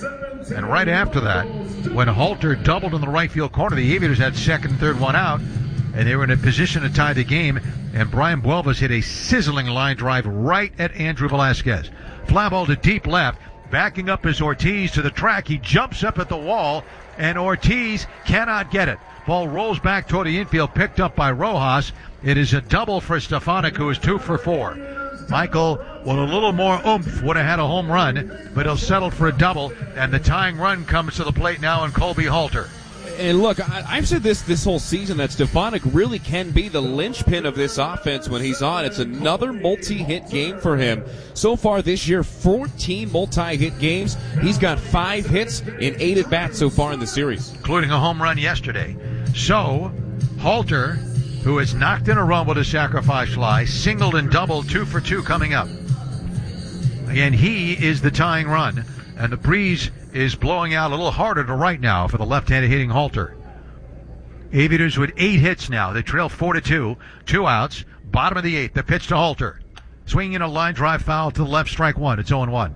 And right after that, when Halter doubled in the right field corner, the Aviators had second and third one out, and they were in a position to tie the game, and Brian Buelvas hit a sizzling line drive right at Andrew Velasquez. Fly ball to deep left. Backing up is Ortiz to the track. He jumps up at the wall, and Ortiz cannot get it. Ball rolls back toward the infield, picked up by Rojas. It is a double for Stefanik, who is 2 for 4. Michael, with a little more oomph, would have had a home run, but he'll settle for a double, and the tying run comes to the plate now in Colby Halter. And look, I've said this whole season that Stefanik really can be the linchpin of this offense when he's on. It's another multi-hit game for him. So far this year, 14 multi-hit games. He's got 5 hits in 8 at-bats so far in the series, including a home run yesterday. So, Halter, who has knocked in a run with a sacrifice fly, singled and doubled, 2 for 2 coming up. Again, he is the tying run, and the breeze is blowing out a little harder to right now for the left-handed hitting Halter. Aviators with 8 hits now. They trail 4-2. 2 outs. Bottom of the 8th. The pitch to Halter. Swinging a line drive foul to the left, strike 1. It's 0-1.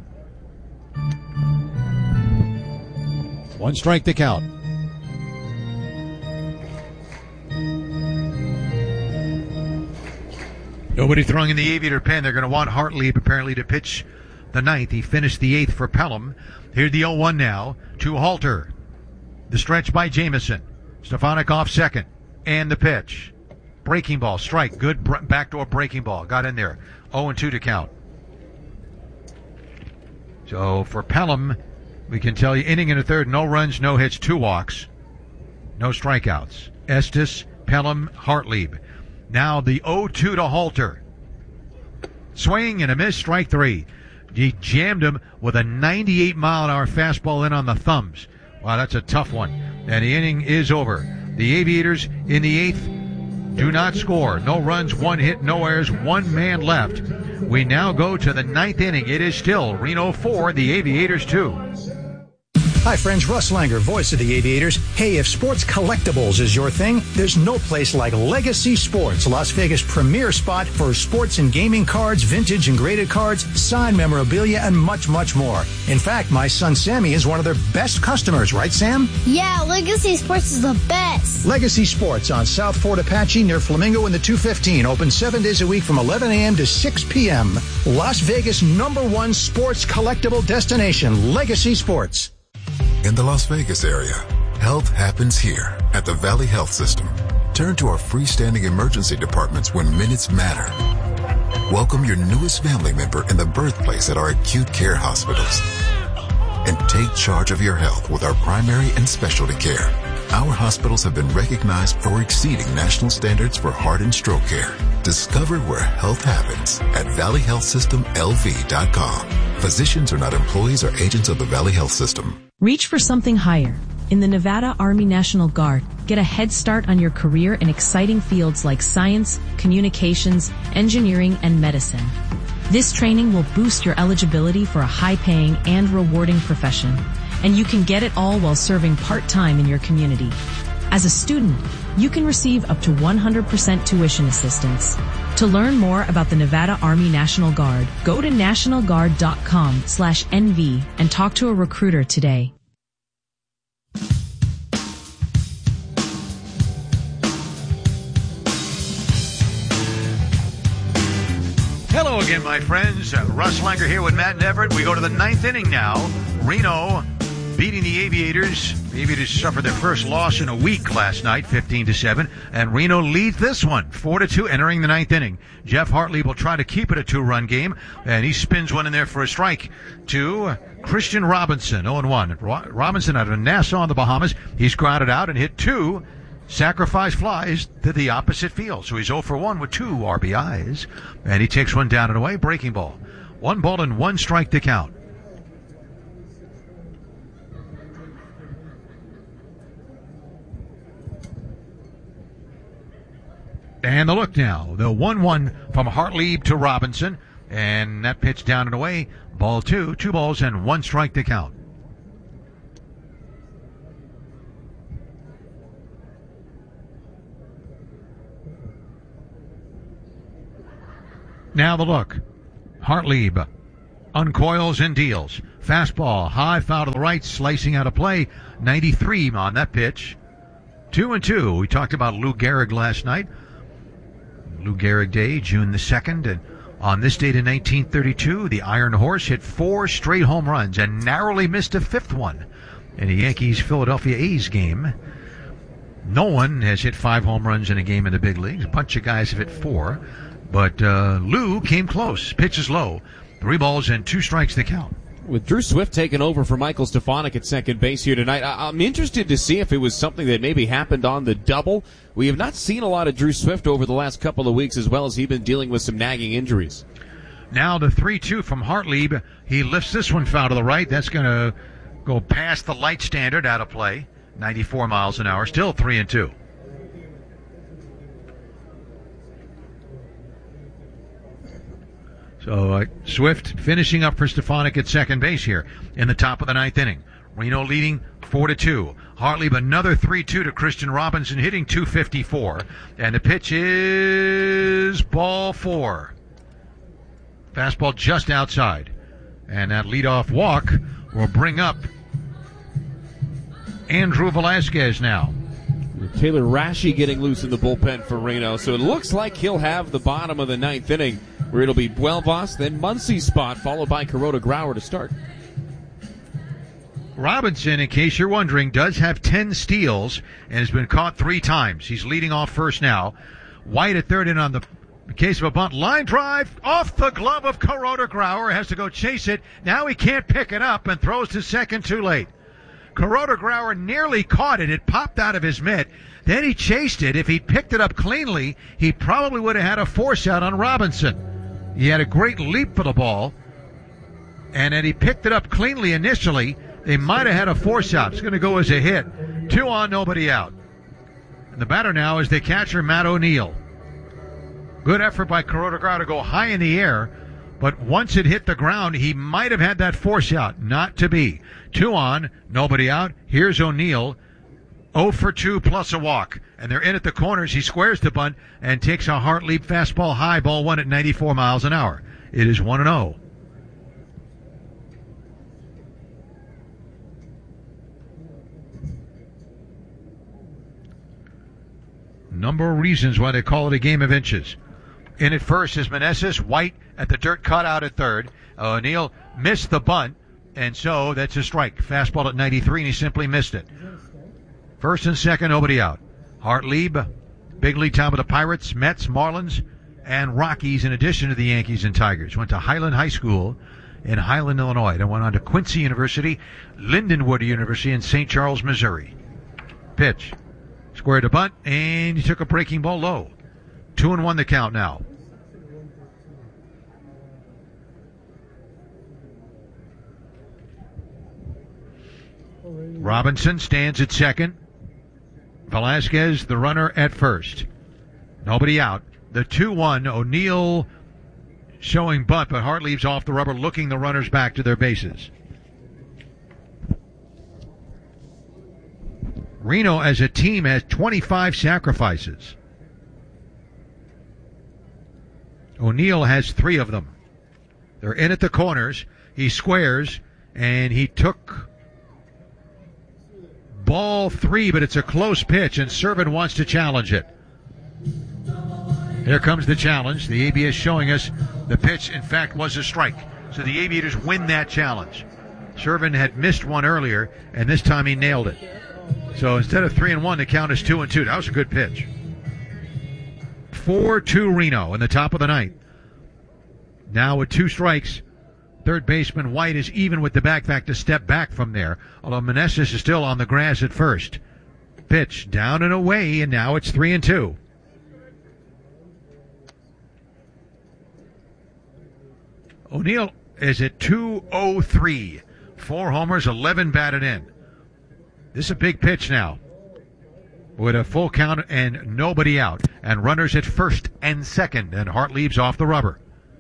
1 strike to count. Nobody throwing in the Aviator pen. They're going to want Hartlieb apparently to pitch the 9th. He finished the 8th for Pelham. Here's the 0-1 now to Halter. The stretch by Jamison. Stefanik off second. And the pitch. Breaking ball. Strike. Good backdoor breaking ball. Got in there. 0-2 to count. So for Pelham, we can tell you inning and a third. No runs, no hits, 2 walks. No strikeouts. Estes, Pelham, Hartlieb. Now the 0-2 to Halter. Swing and a miss. Strike 3. He jammed him with a 98-mile-an-hour fastball in on the thumbs. Wow, that's a tough one. And the inning is over. The Aviators in the 8th do not score. No runs, 1 hit, no errors, 1 man left. We now go to the 9th inning. It is still Reno 4, the Aviators 2. Hi friends, Russ Langer, voice of the Aviators. Hey, if sports collectibles is your thing, there's no place like Legacy Sports, Las Vegas' premier spot for sports and gaming cards, vintage and graded cards, signed memorabilia, and much, much more. In fact, my son Sammy is one of their best customers, right Sam? Yeah, Legacy Sports is the best. Legacy Sports on South Fort Apache near Flamingo in the 215, open 7 days a week from 11 a.m. to 6 p.m. Las Vegas' #1 sports collectible destination, Legacy Sports. In the Las Vegas area, health happens here at the Valley Health System. Turn to our freestanding emergency departments when minutes matter. Welcome your newest family member in the birthplace at our acute care hospitals. And take charge of your health with our primary and specialty care. Our hospitals have been recognized for exceeding national standards for heart and stroke care. Discover where health happens at valleyhealthsystemlv.com. Physicians are not employees or agents of the Valley Health System. Reach for something higher. In the Nevada Army National Guard, get a head start on your career in exciting fields like science, communications, engineering, and medicine. This training will boost your eligibility for a high-paying and rewarding profession, and you can get it all while serving part-time in your community. As a student, you can receive up to 100% tuition assistance. To learn more about the Nevada Army National Guard, go to nationalguard.com/NV and talk to a recruiter today. Hello again, my friends. Russ Langer here with Matt and Everett. We go to the 9th inning now. Reno beating the Aviators. The Aviators suffered their first loss in a week last night, 15-7, and Reno leads this one, 4-2, entering the 9th inning. Jeff Hartlieb will try to keep it a 2-run game, and he spins one in there for a strike to Christian Robinson, 0-1. Robinson out of Nassau in the Bahamas. He's grounded out and hit 2 sacrifice flies to the opposite field. So he's 0-for-1 with 2 RBIs, and he takes one down and away, breaking ball. 1 ball and 1 strike to count. And the look now. The 1-1 from Hartlieb to Robinson. And that pitch down and away. Ball 2. 2 balls and 1 strike to count. Now the look. Hartlieb uncoils and deals. Fastball, high, foul to the right, slicing out of play. 93 on that pitch. 2-2. We talked about Lou Gehrig last night. Lou Gehrig Day, June the 2nd. And on this date in 1932, the Iron Horse hit 4 straight home runs and narrowly missed a 5th one in a Yankees-Philadelphia A's game. No one has hit 5 home runs in a game in the big leagues. A bunch of guys have hit 4. But Lou came close. Pitch is low. 3 balls and 2 strikes to count. With Drew Swift taking over for Michael Stefanik at second base here tonight, I'm interested to see if it was something that maybe happened on the double. We have not seen a lot of Drew Swift over the last couple of weeks, as well as he's been dealing with some nagging injuries. Now the 3-2 from Hartlieb. He lifts this one foul to the right. That's going to go past the light standard, out of play. 94 miles an hour. Still 3-2. So Swift finishing up for Stefanik at second base here in the top of the 9th inning. Reno leading 4-2. Hartlieb another 3-2 to Christian Robinson, hitting .254. And the pitch is ball 4. Fastball just outside. And that leadoff walk will bring up Andrew Velasquez now. Taylor Rashi getting loose in the bullpen for Reno. So it looks like he'll have the bottom of the 9th inning, where it'll be Buelvas, then Muncy's spot, followed by Kuroda Grauer to start. Robinson, in case you're wondering, does have 10 steals and has been caught 3 times. He's leading off first now. White at third, and on the case of a bunt, line drive off the glove of Kuroda Grauer, has to go chase it. Now he can't pick it up and throws to second too late. Kuroda Grauer nearly caught it. It popped out of his mitt. Then he chased it. If he'd picked it up cleanly, he probably would have had a force out on Robinson. He had a great leap for the ball, and had he picked it up cleanly initially, they might have had a force out. It's going to go as a hit. 2 on, nobody out. And the batter now is the catcher, Matt O'Neill. Good effort by Kuroda Grauer to go high in the air, but once it hit the ground, he might have had that force out. Not to be. 2 on, nobody out. Here's O'Neill. 0 for 2 plus a walk. And they're in at the corners. He squares the bunt and takes a Hartlieb fastball high, ball 1 at 94 miles an hour. It is 1-0. Number of reasons why they call it a game of inches. In at first is Meneses. White at the dirt cutout at third. O'Neill missed the bunt, and so that's a strike. Fastball at 93, and he simply missed it. First and second, nobody out. Hartlieb, big league time with the Pirates, Mets, Marlins, and Rockies, in addition to the Yankees and Tigers. Went to Highland High School in Highland, Illinois. Then went on to Quincy University, Lindenwood University, in St. Charles, Missouri. Pitch. Squared to bunt, and he took a breaking ball low. 2-1 the count now. Robinson stands at second. Velasquez, the runner, at first. Nobody out. The 2-1, O'Neill showing bunt, but Hartlieb's off the rubber, looking the runners back to their bases. Reno as a team has 25 sacrifices. O'Neill has 3 of them. They're in at the corners. He squares, and he took ball 3, but it's a close pitch, and Servin wants to challenge it. Here comes the challenge. The ABS showing us the pitch, in fact, was a strike. So the Aviators win that challenge. Servin had missed one earlier, and this time he nailed it. So instead of 3-1, the count is 2-2. That was a good pitch. 4-2 Reno in the top of the 9th. Now with 2 strikes, third baseman White is even with the back to step back from there, although Meneses is still on the grass at first. Pitch down and away, and now it's 3-2. O'Neill is at 203. 4 homers, 11 batted in. This is a big pitch now, with a full count and nobody out, and runners at first and second, and Hartlieb's off the rubber.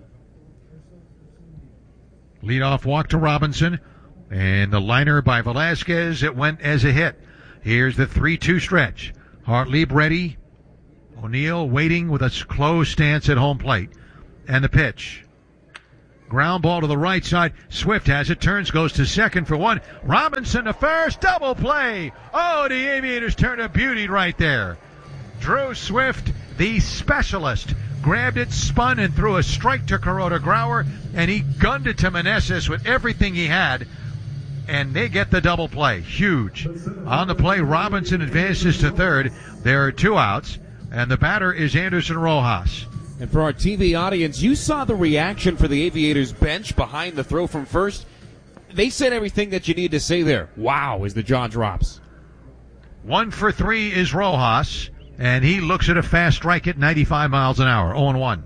Leadoff walk to Robinson, and the liner by Velasquez, it went as a hit. Here's the 3-2 stretch. Hartlieb ready. O'Neill waiting with a closed stance at home plate. And the pitch. Ground ball to the right side. Swift has it. Turns, goes to second for one. Robinson to first. Double play. Oh, the Aviators turned a beauty right there. Drew Swift, the specialist, grabbed it, spun, and threw a strike to Kuroda Grauer, and he gunned it to Meneses with everything he had, and they get the double play. Huge. On the play, Robinson advances to third. There are 2 outs, and the batter is Anderson Rojas. And for our TV audience, you saw the reaction for the Aviators bench behind the throw from first. They said everything that you need to say there. Wow, as the jaw drops. 1 for 3 is Rojas, and he looks at a fast strike at 95 miles an hour, 0-1.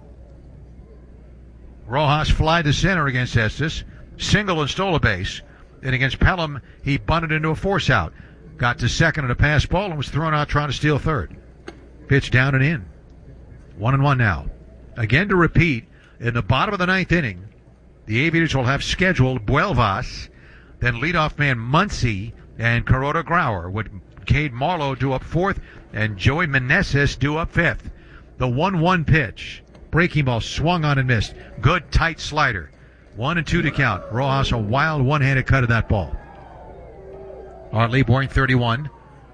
Rojas fly to center against Estes, single and stole a base. And against Pelham, he bunted into a force out. Got to second at a pass ball and was thrown out trying to steal third. Pitch down and in. 1-1 now. Again to repeat, in the bottom of the 9th inning, the Aviators will have scheduled Buelvas, then leadoff man Muncy, and Kuroda Grauer, with Cade Marlowe due up 4th, and Joey Meneses due up 5th. The 1-1 pitch. Breaking ball swung on and missed. Good tight slider. 1-2 to count. Rojas a wild one-handed cut of that ball. Hartley wearing 31.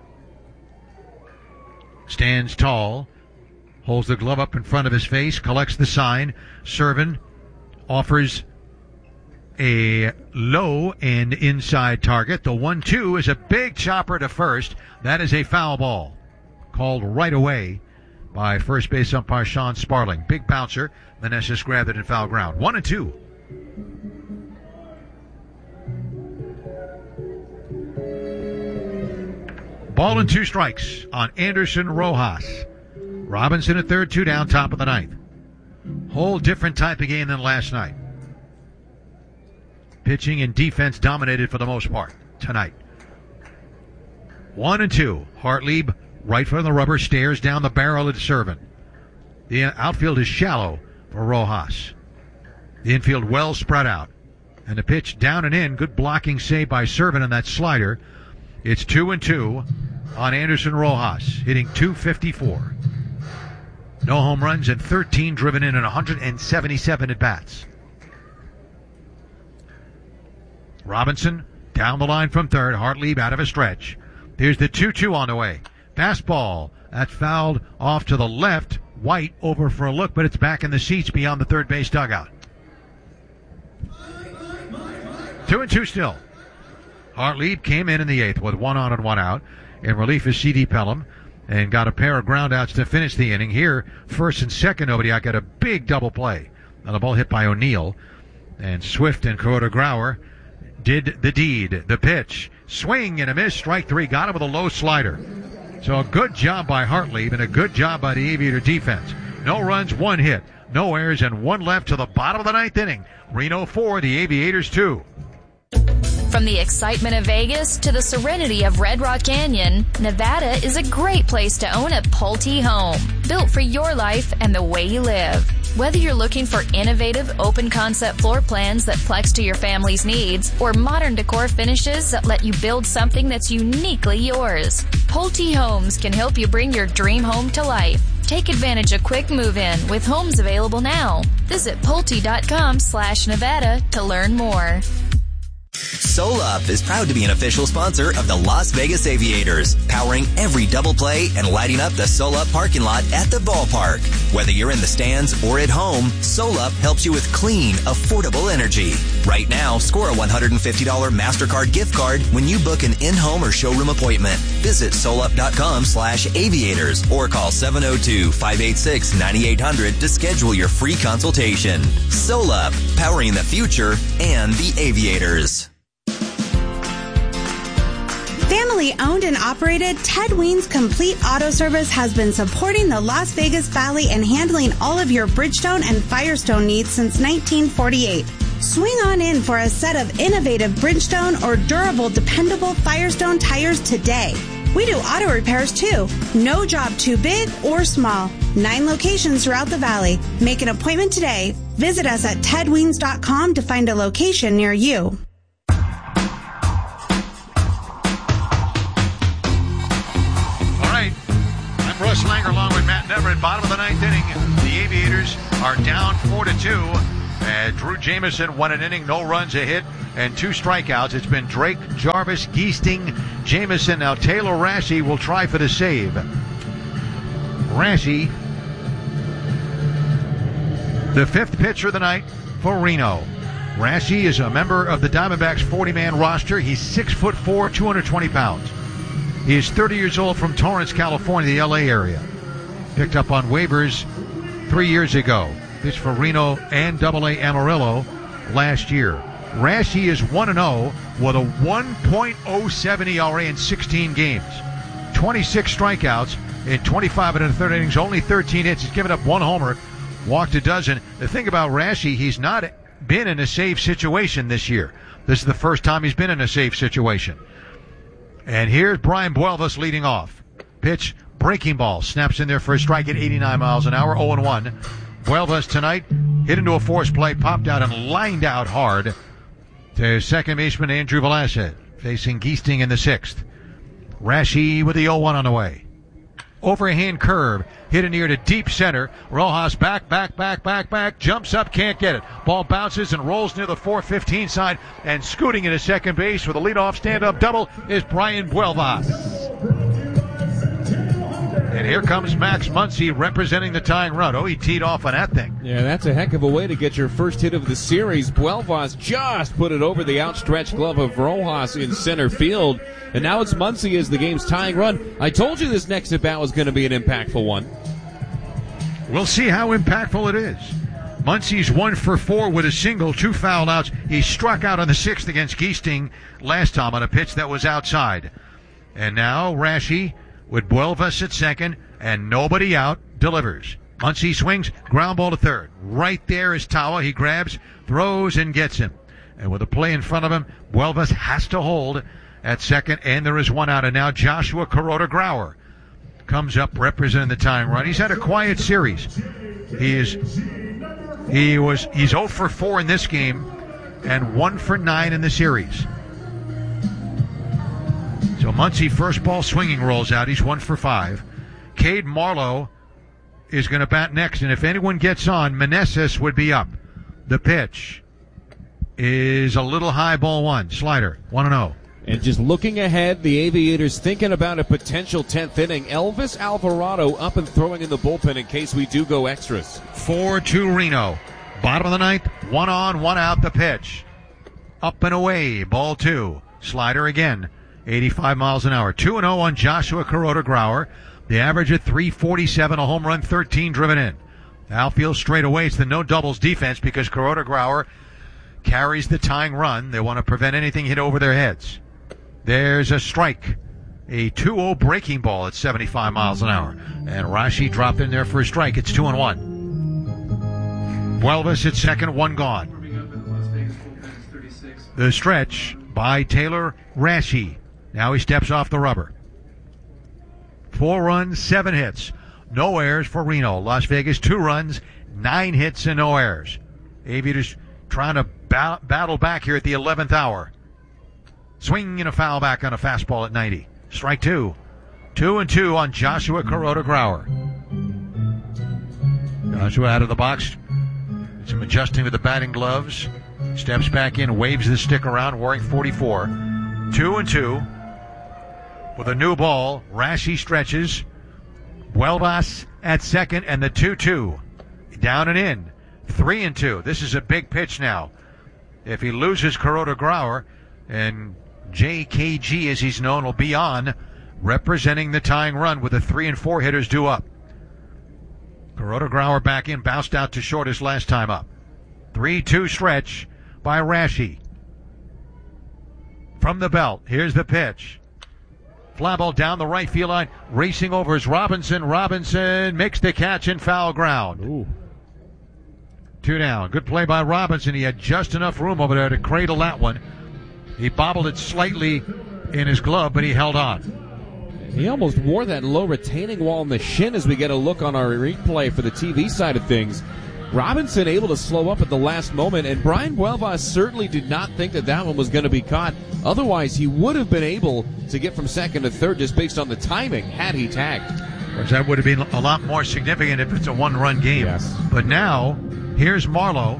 Stands tall. Holds the glove up in front of his face. Collects the sign. Servin offers a low and inside target. The 1-2 is a big chopper to first. That is a foul ball. Called right away by first base umpire Sean Sparling. Big bouncer. Meneses grabbed it in foul ground. 1-2. Ball and 2 strikes on Anderson Rojas. Robinson at third, 2 down, top of the 9th. Whole different type of game than last night. Pitching and defense dominated for the most part tonight. 1-2. Hartlieb, right from the rubber, stares down the barrel at Servin. The outfield is shallow for Rojas. The infield well spread out. And the pitch down and in. Good blocking save by Servin on that slider. It's 2-2 on Anderson Rojas, hitting .254. No home runs and 13 driven in 177 at-bats. Robinson down the line from third. Hartlieb out of a stretch. Here's the 2-2 on the way. Fastball. That's fouled off to the left. White over for a look, but it's back in the seats beyond the third base dugout. 2-2 still. Hartlieb came in the 8th with 1 on and 1 out. In relief is C.D. Pelham, and got a pair of groundouts to finish the inning. Here, first and second, nobody out. Got a big double play. Now the ball hit by O'Neill. And Swift and Kuroda Grauer did the deed. The pitch. Swing and a miss. Strike 3. Got him with a low slider. So a good job by Hartlieb and a good job by the Aviator defense. No runs, 1 hit. No errors, and 1 left to the bottom of the 9th inning. Reno 4, the Aviators 2. From the excitement of Vegas to the serenity of Red Rock Canyon, Nevada is a great place to own a Pulte home, built for your life and the way you live. Whether you're looking for innovative, open-concept floor plans that flex to your family's needs, or modern decor finishes that let you build something that's uniquely yours, Pulte Homes can help you bring your dream home to life. Take advantage of quick move-in with homes available now. Visit Pulte.com/Nevada to learn more. SolUp is proud to be an official sponsor of the Las Vegas Aviators, powering every double play and lighting up the SolUp parking lot at the ballpark. Whether you're in the stands or at home, SolUp helps you with clean, affordable energy. Right now, score a $150 MasterCard gift card when you book an in-home or showroom appointment. Visit SolUp.com/Aviators or call 702-586-9800 to schedule your free consultation. SolUp, powering the future and the Aviators. Family owned and operated, Ted Weens Complete Auto Service has been supporting the Las Vegas Valley and handling all of your Bridgestone and Firestone needs since 1948. Swing on in for a set of innovative Bridgestone or durable, dependable Firestone tires today. We do auto repairs too. No job too big or small. 9 locations throughout the valley. Make an appointment today. Visit us at tedweens.com to find a location near you. Russ Langer along with Matt Neverett, bottom of the 9th inning. The Aviators are down 4-2. Drew Jameson won an inning, no runs, a hit, and 2 strikeouts. It's been Drake, Jarvis, Giesting, Jameson. Now Taylor Rashi will try for the save. Rashi, the 5th pitcher of the night for Reno. Rashi is a member of the Diamondbacks 40-man roster. He's 6'4", 220 pounds. He is 30 years old, from Torrance, California, the LA area. Picked up on waivers 3 years ago. Pitched for Reno and AA Amarillo last year. Rashi is 1-0 with a 1.07 ERA in 16 games. 26 strikeouts in 25 and a third innings, only 13 hits. He's given up 1 homer, walked a dozen. The thing about Rashi, he's not been in a save situation this year. This is the first time he's been in a save situation. And here's Brian Buelvas leading off. Pitch, breaking ball, snaps in there for a strike at 89 miles an hour, 0-1. Buelvas tonight hit into a force play, popped out and lined out hard to second baseman Andrew Velazquez, facing Giesting in the 6th. Rashi with the 0-1 on the way. Overhand curve, hit in near to deep center. Rojas back, jumps up, can't get it. Ball bounces and rolls near the 415 side, and scooting into second base with a leadoff stand-up double is Brian Buelvas. And here comes Max Muncy representing the tying run. Oh, he teed off on that thing. Yeah, that's a heck of a way to get your first hit of the series. Buelvas just put it over the outstretched glove of Rojas in center field. And now it's Muncy as the game's tying run. I told you this next at-bat was going to be an impactful one. We'll see how impactful it is. Muncy's 1 for 4 with a single, 2 foul outs. He struck out on the 6th against Giesting last time on a pitch that was outside. And now Rashi, with Buelvas at second and nobody out, delivers. Muncy swings, ground ball to third. Right there is Tawa. He grabs, throws, and gets him. And with a play in front of him, Buelvas has to hold at second, and there is 1 out. And now Joshua Kuroda Grauer comes up representing the tying run. He's had a quiet series. He's 0 for 4 in this game and 1 for 9 in the series. So Muncy, first ball swinging, rolls out. He's 1 for 5. Cade Marlowe is going to bat next, and if anyone gets on, Meneses would be up. The pitch is a little high, ball 1. Slider, 1-0. And just looking ahead, the Aviators thinking about a potential 10th inning. Elvis Alvarado up and throwing in the bullpen in case we do go extras. 4-2 Reno. Bottom of the 9th, 1 on, 1 out, the pitch. Up and away, ball 2. Slider again. 85 miles an hour. 2-0 on Joshua Kuroda Grauer. The average at 347, a home run, 13 driven in. Outfield straight away. It's the no doubles defense because Kuroda Grauer carries the tying run. They want to prevent anything hit over their heads. There's a strike. A 2-0 breaking ball at 75 miles an hour. And Rashi dropped in there for a strike. It's 2-1. Buelvas at second, 1 gone. The stretch by Taylor Rashi. Now he steps off the rubber. 4 runs, 7 hits. No errors for Reno. Las Vegas, 2 runs, 9 hits, and no errors. Aviators trying to battle back here at the 11th hour. Swing and a foul back on a fastball at 90. Strike 2. 2-2 on Joshua Kuroda Grauer. Joshua out of the box. Some adjusting with the batting gloves. Steps back in, waves the stick around, wearing 44. 2-2. With a new ball, Rashi stretches. Buelvas at second, and the 2-2. Down and in. 3-2. This is a big pitch now. If he loses Kuroda Grauer, and JKG, as he's known, will be on, representing the tying run with the 3 and 4 hitters due up. Kuroda Grauer back in, bounced out to short his last time up. 3-2 stretch by Rashi. From the belt, here's the pitch. Fly ball down the right field line, racing over is Robinson. Robinson makes the catch in foul ground. Ooh. 2 down. Good play by Robinson. He had just enough room over there to cradle that one. He bobbled it slightly in his glove, but he held on. He almost wore that low retaining wall in the shin as we get a look on our replay for the TV side of things. Robinson able to slow up at the last moment, and Brian Buelvas certainly did not think that one was going to be caught. Otherwise, he would have been able to get from second to third just based on the timing had he tagged. That would have been a lot more significant if it's a 1-run game. Yes. But now, here's Marlowe.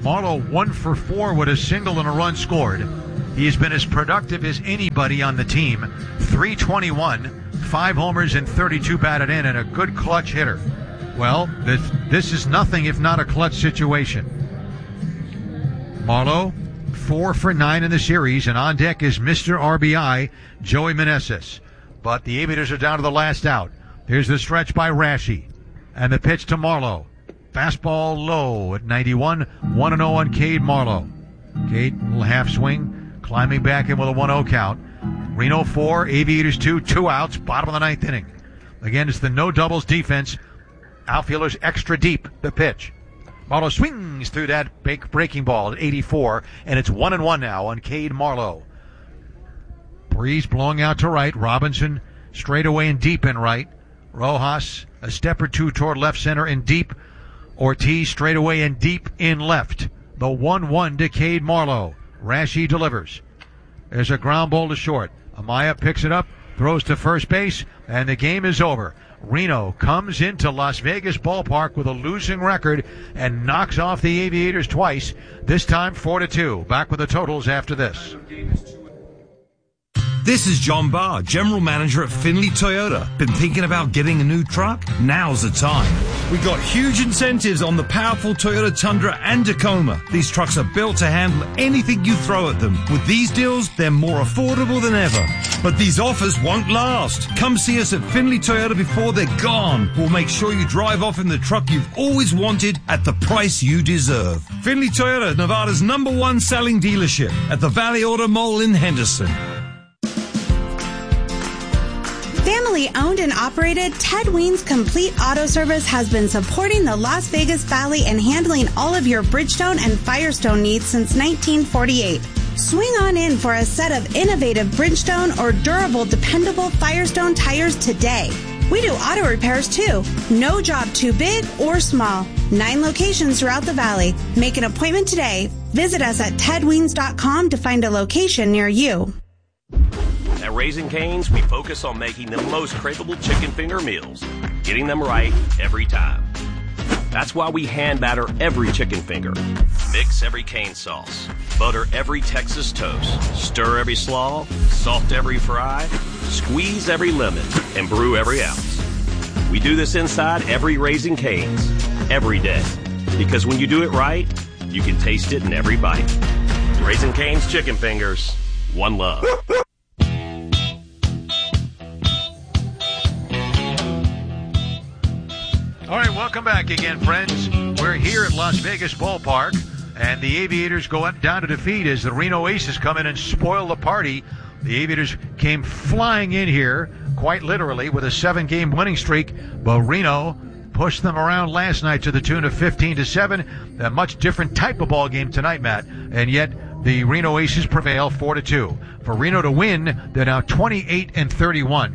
Marlowe 1 for 4 with a single and a run scored. He has been as productive as anybody on the team. .321, 5 homers and 32 batted in, and a good clutch hitter. Well, this is nothing if not a clutch situation. Marlowe 4 for 9 in the series, and on deck is Mr. RBI, Joey Meneses. But the Aviators are down to the last out. Here's the stretch by Rashi, and the pitch to Marlowe. Fastball low at 91, 1-0 on Cade Marlowe. Cade, little half swing, climbing back in with a 1-0 count. Reno 4, Aviators 2, 2 outs, bottom of the 9th inning. Again, it's the no doubles defense. Outfielders extra deep, the pitch. Marlowe swings through that breaking ball at 84, and it's 1-1 now on Cade Marlowe. Breeze blowing out to right. Robinson straight away and deep in right. Rojas a step or two toward left center and deep. Ortiz straight away and deep in left. The 1-1 to Cade Marlowe. Rashi delivers. There's a ground ball to short. Amaya picks it up, throws to first base, and the game is over. Reno comes into Las Vegas ballpark with a losing record and knocks off the Aviators twice, this time 4-2. Back with the totals after this. This is John Barr, General Manager at Finley Toyota. Been thinking about getting a new truck? Now's the time. We got huge incentives on the powerful Toyota Tundra and Tacoma. These trucks are built to handle anything you throw at them. With these deals, they're more affordable than ever. But these offers won't last. Come see us at Finley Toyota before they're gone. We'll make sure you drive off in the truck you've always wanted at the price you deserve. Finley Toyota, Nevada's #1 selling dealership at the Valley Auto Mall in Henderson. Family owned and operated, Ted Weens Complete Auto Service has been supporting the Las Vegas Valley and handling all of your Bridgestone and Firestone needs since 1948. Swing on in for a set of innovative Bridgestone or durable, dependable Firestone tires today. We do auto repairs too. No job too big or small. 9 locations throughout the valley. Make an appointment today. Visit us at tedweens.com to find a location near you. At Raising Cane's, we focus on making the most craveable chicken finger meals, getting them right every time. That's why we hand batter every chicken finger, mix every cane sauce, butter every Texas toast, stir every slaw, salt every fry, squeeze every lemon, and brew every ounce. We do this inside every Raising Cane's, every day. Because when you do it right, you can taste it in every bite. Raising Cane's chicken fingers, one love. All right, welcome back again, friends. We're here at Las Vegas Ballpark, and the Aviators go down to defeat as the Reno Aces come in and spoil the party. The Aviators came flying in here, quite literally, with a 7-game winning streak, but Reno pushed them around last night to the tune of 15-7. A much different type of ball game tonight, Matt, and yet the Reno Aces prevail 4-2. For Reno to win, they're now 28-31.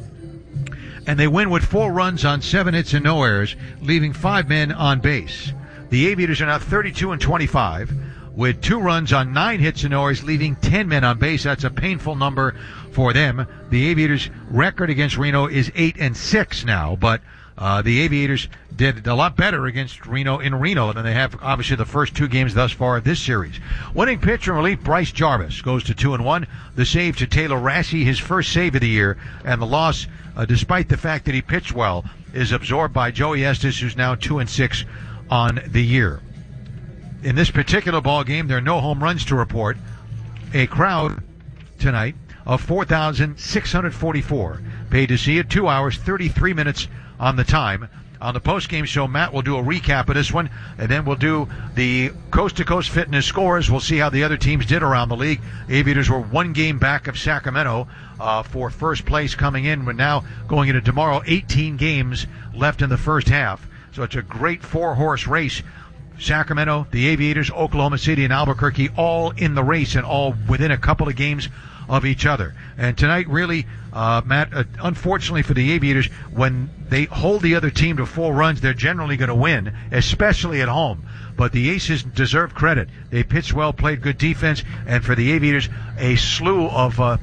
And they win with 4 runs on 7 hits and no errors, leaving 5 men on base. The Aviators are now 32-25 with 2 runs on 9 hits and no errors, leaving 10 men on base. That's a painful number for them. The Aviators' record against Reno is 8-6 now, but the Aviators did a lot better against Reno in Reno than they have, obviously, the first 2 games thus far of this series. Winning pitcher and relief Bryce Jarvis goes to 2-1. The save to Taylor Rashi, his first save of the year, and the loss, despite the fact that he pitched well, is absorbed by Joey Estes, who's now 2-6 on the year. In this particular ball game, there are no home runs to report. A crowd tonight of 4,644 paid to see it. 2 hours, 33 minutes on the time. On the post-game show, Matt will do a recap of this one, and then we'll do the coast-to-coast fitness scores. We'll see how the other teams did around the league. Aviators were 1 game back of Sacramento for first place coming in. We're now going into tomorrow, 18 games left in the first half. So it's a great 4-horse race. Sacramento, the Aviators, Oklahoma City, and Albuquerque all in the race and all within a couple of games of each other. And tonight, really, Matt, unfortunately for the Aviators, when they hold the other team to 4 runs, they're generally going to win, especially at home. But the Aces deserve credit. They pitched well, played good defense, and for the Aviators, a slew of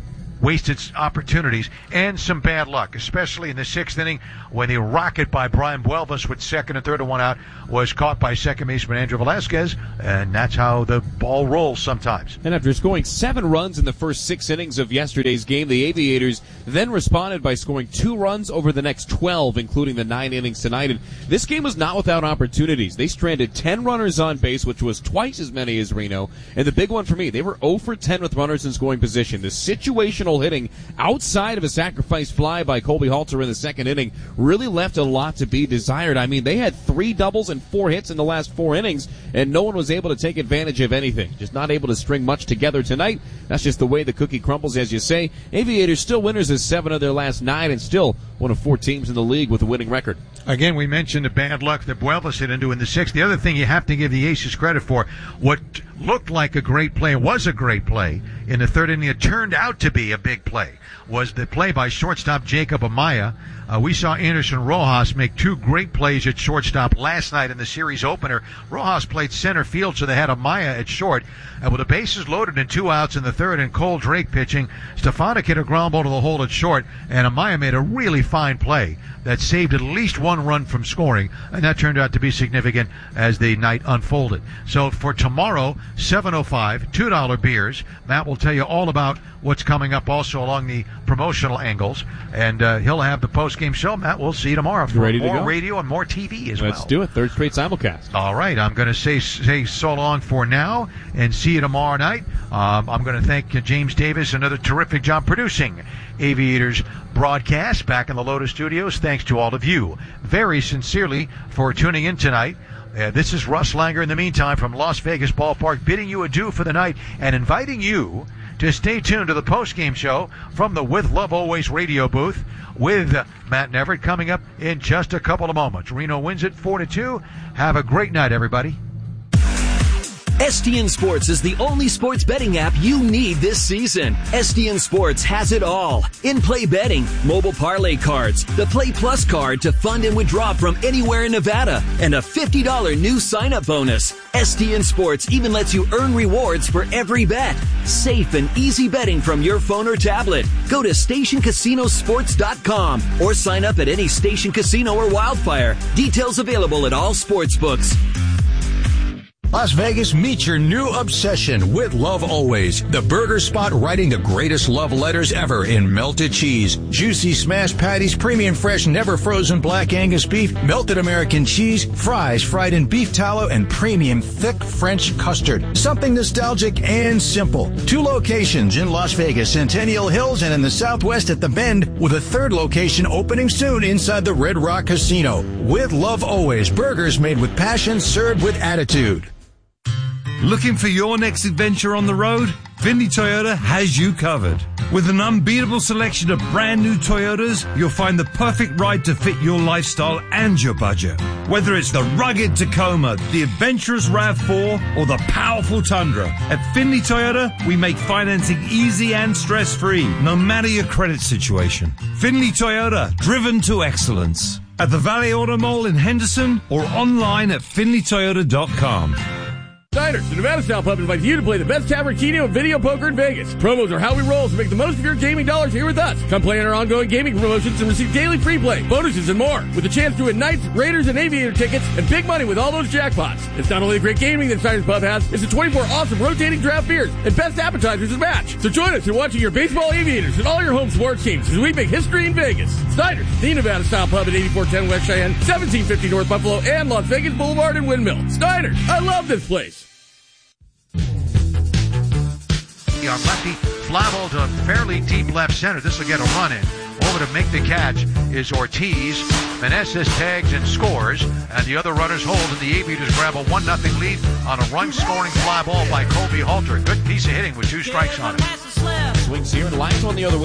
wasted opportunities and some bad luck, especially in the 6th inning when the rocket by Brian Buelvis with 2nd and 3rd and 1 out was caught by second baseman Andrew Velasquez, and that's how the ball rolls sometimes. And after scoring 7 runs in the first 6 innings of yesterday's game, the Aviators then responded by scoring 2 runs over the next 12, including the 9 innings tonight. And this game was not without opportunities. They stranded 10 runners on base, which was twice as many as Reno. And the big one for me, they were 0 for 10 with runners in scoring position. The situational hitting outside of a sacrifice fly by Colby Halter in the 2nd inning really left a lot to be desired. I mean, they had 3 doubles and 4 hits in the last 4 innings, and no one was able to take advantage of anything. Just not able to string much together tonight. That's just the way the cookie crumbles, as you say. Aviators still winners of 7 of their last 9 and still one of 4 teams in the league with a winning record. Again, we mentioned the bad luck that Buelvis hit into in the 6th. The other thing you have to give the Aces credit for, what looked like a great play was a great play in the 3rd inning. It turned out to be a big play, was the play by shortstop Jacob Amaya. We saw Anderson Rojas make 2 great plays at shortstop last night in the series opener. Rojas played center field, so they had Amaya at short. And with the bases loaded and 2 outs in the 3rd and Cole Drake pitching, Stefanik hit a ground ball to the hole at short, and Amaya made a really fine play that saved at least 1 run from scoring, and that turned out to be significant as the night unfolded. So for tomorrow, 7:05, $2 beers. Matt will tell you all about what's coming up also along the promotional angles, and he'll have the post-game show. Matt, we'll see you tomorrow for more radio and more TV as well. Let's do it. 3rd straight simulcast. All right. I'm going to say so long for now and see you tomorrow night. I'm going to thank James Davis, another terrific job producing Aviators broadcast back in the Lotus Studios. Thanks to all of you very sincerely for tuning in tonight. This is Russ Langer in the meantime from Las Vegas Ballpark, bidding you adieu for the night and inviting you to stay tuned to the post-game show from the With Love Always radio booth with Matt Neverett coming up in just a couple of moments. Reno wins it 4-2. Have a great night, everybody. STN Sports is the only sports betting app you need this season. STN Sports has it all. In-play betting, mobile parlay cards, the Play Plus card to fund and withdraw from anywhere in Nevada, and a $50 new sign-up bonus. STN Sports even lets you earn rewards for every bet. Safe and easy betting from your phone or tablet. Go to StationCasinoSports.com or sign up at any Station Casino or Wildfire. Details available at all sports books. Las Vegas, meet your new obsession with Love Always, the burger spot writing the greatest love letters ever in melted cheese, juicy smashed patties, premium fresh never frozen black Angus beef, melted American cheese, fries fried in beef tallow, and premium thick French custard. Something nostalgic and simple. 2 locations in Las Vegas, Centennial Hills, and in the Southwest at the Bend, with a 3rd location opening soon inside the Red Rock Casino. With Love Always, burgers made with passion, served with attitude. Looking for your next adventure on the road? Findlay Toyota has you covered. With an unbeatable selection of brand new Toyotas, you'll find the perfect ride to fit your lifestyle and your budget. Whether it's the rugged Tacoma, the adventurous RAV4, or the powerful Tundra, at Findlay Toyota, we make financing easy and stress-free, no matter your credit situation. Findlay Toyota, driven to excellence. At the Valley Auto Mall in Henderson or online at FindlayToyota.com. Diners, the Nevada Style Pub invites you to play the best tavern, keno, and video poker in Vegas. Promos are how we roll, so make the most of your gaming dollars here with us. Come play in our ongoing gaming promotions and receive daily free play, bonuses, and more. With a chance to win Knights, Raiders, and Aviator tickets, and big money with all those jackpots. It's not only the great gaming that Diners Pub has, it's the 24 awesome rotating draft beers and best appetizers to match. So join us in watching your baseball Aviators and all your home sports teams as we make history in Vegas. Diners, the Nevada Style Pub at 8410 West Cheyenne, 1750 North Buffalo, and Las Vegas Boulevard and Windmill. Diners, I love this place. On lefty, fly ball to fairly deep left center. This will get a run in. Over to make the catch is Ortiz. Meneses tags and scores, and the other runners hold, and the Aviators grab a 1-0 lead on a run-scoring fly ball by Colby Halter. Good piece of hitting with 2 strikes on it. Swings here and lines on the other way.